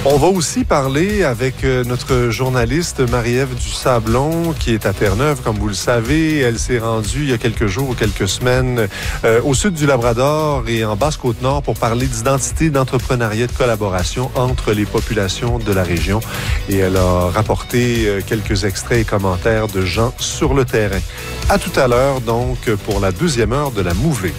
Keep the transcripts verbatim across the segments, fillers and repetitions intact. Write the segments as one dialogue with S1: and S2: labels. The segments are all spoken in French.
S1: On va aussi parler avec notre journaliste Marie-Ève Dusablon qui est à Terre-Neuve, comme vous le savez. Elle s'est rendue il y a quelques jours ou quelques semaines euh, au sud du Labrador et en Basse-Côte-Nord pour parler d'identité, d'entrepreneuriat, de collaboration entre les populations de la région. Et elle a rapporté quelques extraits et commentaires de gens sur le terrain. À tout à l'heure, donc, pour la deuxième heure de la Mouvée.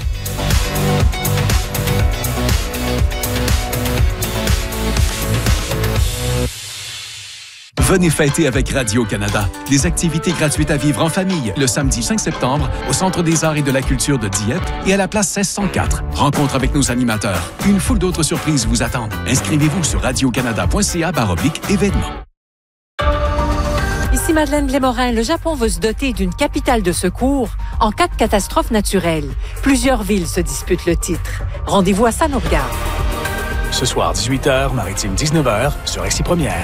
S2: Venez fêter avec Radio-Canada. Des activités gratuites à vivre en famille le samedi cinq septembre au Centre des arts et de la culture de Dieppe et à la place seize cent quatre. Rencontre avec nos animateurs. Une foule d'autres surprises vous attendent. Inscrivez-vous sur radiocanada.ca baroblique événements.
S3: Ici Madeleine Blais-Morin. Le Japon veut se doter d'une capitale de secours en cas de catastrophe naturelle. Plusieurs villes se disputent le titre. Rendez-vous à ça nous regarde.
S4: Ce soir, dix-huit heures, Maritime dix-neuf heures, sur X I Première.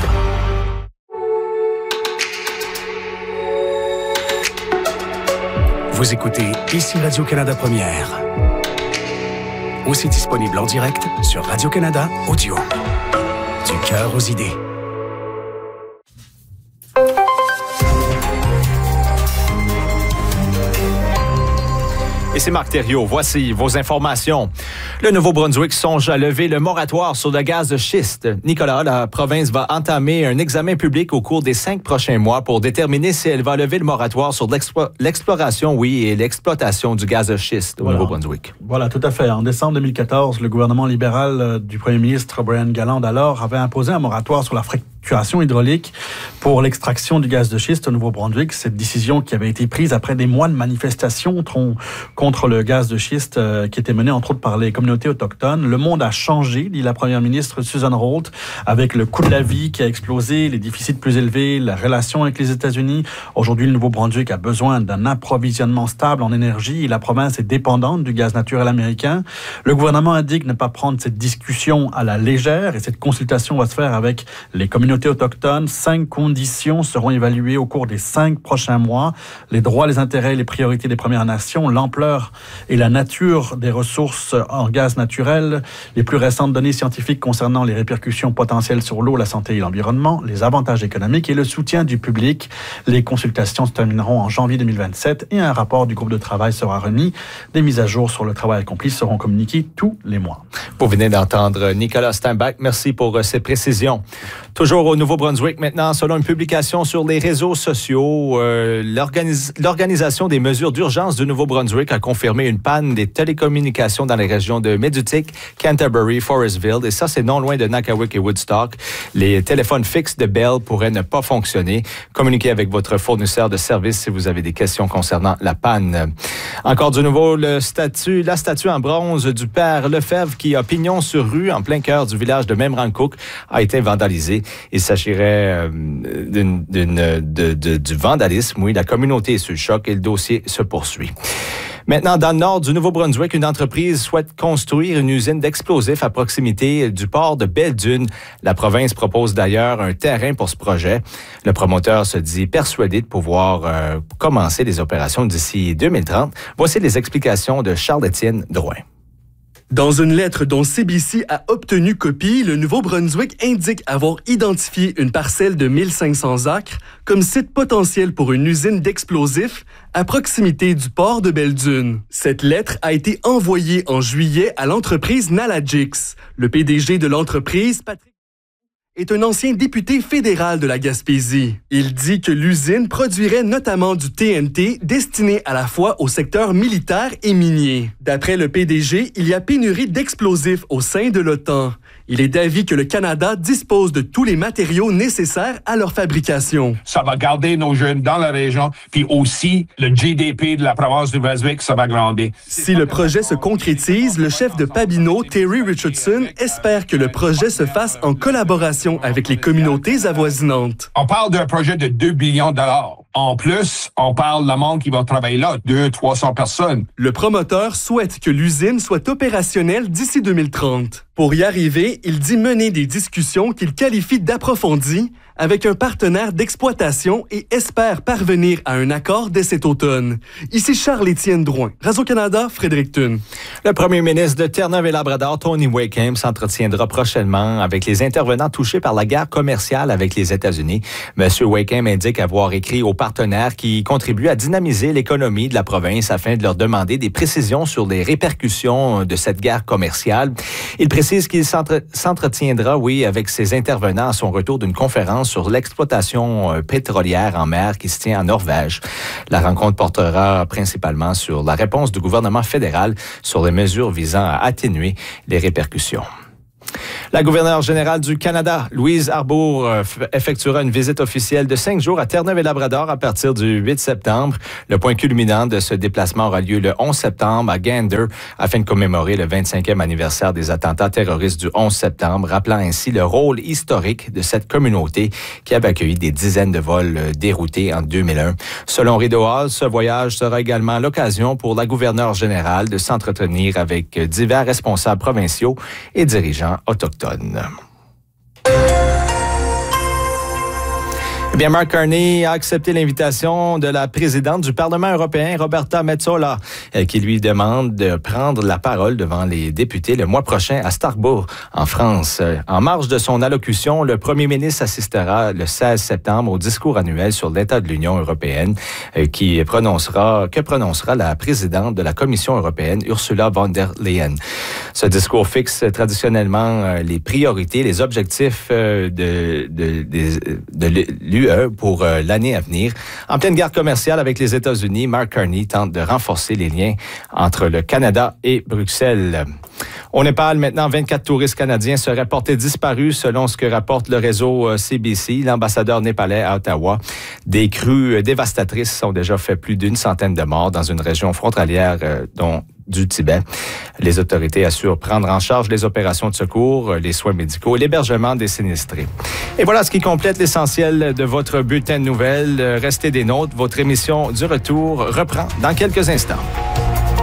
S4: Vous écoutez ici Radio-Canada Première. Aussi disponible en direct sur Radio-Canada Audio. Du cœur aux idées.
S5: Et c'est Marc Thériault. Voici vos informations. Le Nouveau-Brunswick songe à lever le moratoire sur le gaz de schiste. Nicolas, la province va entamer un examen public au cours des cinq prochains mois pour déterminer si elle va lever le moratoire sur l'explo- l'exploration, oui, et l'exploitation du gaz de schiste au
S6: voilà.
S5: Nouveau-Brunswick. Voilà, tout à fait. En décembre deux mille quatorze, le gouvernement libéral du premier ministre Brian Galland alors avait imposé un moratoire sur la fracturation hydraulique pour l'extraction du gaz de schiste au Nouveau-Brunswick. Cette décision qui avait été prise après des mois de manifestations contre le gaz de schiste euh, qui était menée entre autres par les communautés autochtones. Le monde a changé, dit la première ministre Susan Holt, avec le coût de la vie qui a explosé, les déficits plus élevés, la relation avec les États-Unis. Aujourd'hui, le Nouveau-Brunswick a besoin d'un approvisionnement stable en énergie et la province est dépendante du gaz naturel américain. Le gouvernement indique ne pas prendre cette discussion à la légère et cette consultation va se faire avec les communautés autochtones. Cinq conditions seront évaluées au cours des cinq prochains mois. Les droits, les intérêts, les priorités des Premières Nations, l'ampleur et la nature des ressources en gaz naturel, les plus récentes données scientifiques concernant les répercussions potentielles sur l'eau, la santé et l'environnement, les avantages économiques et le soutien du public. Les consultations se termineront en janvier deux mille vingt-sept et un rapport du groupe de travail sera remis. Des mises à jour sur le travail accompli seront communiquées tous les mois. Vous venez d'entendre Nicolas Steinbach. Merci pour ces précisions. Toujours au Nouveau-Brunswick maintenant, selon une publication sur les réseaux sociaux, euh, l'organis- l'Organisation des mesures d'urgence du Nouveau-Brunswick a confirmé une panne des télécommunications dans les régions de Medutic, Canterbury, Forestville. Et ça, c'est non loin de Nakawick et Woodstock. Les téléphones fixes de Bell pourraient ne pas fonctionner. Communiquez avec votre fournisseur de services si vous avez des questions concernant la panne. Encore du nouveau, le statue, la statue en bronze du père Lefebvre qui a pignon sur rue en plein cœur du village de Memramcook a été vandalisée. Il s'agirait euh, d'une, d'une, de, de, du vandalisme. Oui, la communauté est sous le choc et le dossier se poursuit. Maintenant, dans le nord du Nouveau-Brunswick, une entreprise souhaite construire une usine d'explosifs à proximité du port de Belle-Dune. La province propose d'ailleurs un terrain pour ce projet. Le promoteur se dit persuadé de pouvoir euh, commencer les opérations d'ici deux mille trente. Voici les explications de Charles-Étienne Drouin.
S7: Dans une lettre dont C B C a obtenu copie, le Nouveau-Brunswick indique avoir identifié une parcelle de mille cinq cents acres comme site potentiel pour une usine d'explosifs à proximité du port de Belle-Dune. Cette lettre a été envoyée en juillet à l'entreprise Nalagix. Le P D G de l'entreprise, Patrick, est un ancien député fédéral de la Gaspésie. Il dit que l'usine produirait notamment du T N T destiné à la fois au secteur militaire et minier. D'après le P D G, il y a pénurie d'explosifs au sein de l'OTAN. Il est d'avis que le Canada dispose de tous les matériaux nécessaires à leur fabrication.
S8: Ça va garder nos jeunes dans la région, puis aussi le G D P de la province du Brunswick, ça va grandir.
S7: Si le projet se concrétise, le chef de Pabineau, Terry Richardson, espère que le projet se fasse en collaboration avec les communautés avoisinantes.
S8: On parle d'un projet de deux billions de dollars. En plus, on parle de la monde qui va travailler là, deux, trois cents personnes.
S7: Le promoteur souhaite que l'usine soit opérationnelle d'ici deux mille trente. Pour y arriver, il dit mener des discussions qu'il qualifie d'approfondies avec un partenaire d'exploitation et espère parvenir à un accord dès cet automne. Ici Charles-Étienne Drouin, Radio-Canada, Fredericton.
S6: Le premier ministre de Terre-Neuve-et-Labrador, Tony Wakeham, s'entretiendra prochainement avec les intervenants touchés par la guerre commerciale avec les États-Unis. Monsieur Wakeham indique avoir écrit aux partenaires qui contribuent à dynamiser l'économie de la province afin de leur demander des précisions sur les répercussions de cette guerre commerciale. Il précise qu'il s'entre- s'entretiendra, oui, avec ses intervenants à son retour d'une conférence sur l'exploitation pétrolière en mer qui se tient en Norvège. La rencontre portera principalement sur la réponse du gouvernement fédéral sur les mesures visant à atténuer les répercussions. La gouverneure générale du Canada, Louise Arbour, effectuera une visite officielle de cinq jours à Terre-Neuve-et-Labrador à partir du huit septembre. Le point culminant de ce déplacement aura lieu le onze septembre à Gander afin de commémorer le vingt-cinquième anniversaire des attentats terroristes du onze septembre, rappelant ainsi le rôle historique de cette communauté qui avait accueilli des dizaines de vols déroutés en deux mille un. Selon Rideau Hall, ce voyage sera également l'occasion pour la gouverneure générale de s'entretenir avec divers responsables provinciaux et dirigeants autochtones. Eh bien, Mark Carney a accepté l'invitation de la présidente du Parlement européen, Roberta Metsola, qui lui demande de prendre la parole devant les députés le mois prochain à Strasbourg, en France. En marge de son allocution, le premier ministre assistera le seize septembre au discours annuel sur l'état de l'Union européenne, qui prononcera, que prononcera la présidente de la Commission européenne, Ursula von der Leyen. Ce discours fixe traditionnellement les priorités, les objectifs de, de, de, de, de l'U E pour euh, l'année à venir. En pleine guerre commerciale avec les États-Unis, Mark Carney tente de renforcer les liens entre le Canada et Bruxelles. Au Népal, maintenant, vingt-quatre touristes canadiens seraient portés disparus selon ce que rapporte le réseau C B C, l'ambassadeur népalais à Ottawa. Des crues dévastatrices ont déjà fait plus d'une centaine de morts dans une région frontalière euh, dont du Tibet. Les autorités assurent prendre en charge les opérations de secours, les soins médicaux et l'hébergement des sinistrés. Et voilà ce qui complète l'essentiel de votre bulletin de nouvelles. Restez des nôtres. Votre émission du retour reprend dans quelques instants.